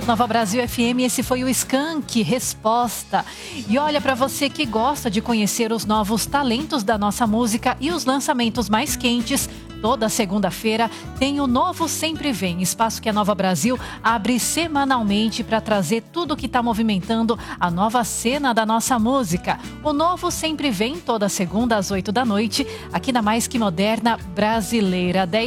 Nova Brasil FM, esse foi o Skank, Resposta. E olha, para você que gosta de conhecer os novos talentos da nossa música e os lançamentos mais quentes, toda segunda-feira tem o Novo Sempre Vem, espaço que a Nova Brasil abre semanalmente para trazer tudo que está movimentando a nova cena da nossa música. O Novo Sempre Vem toda segunda às 8 da noite, aqui na Mais Que Moderna Brasileira.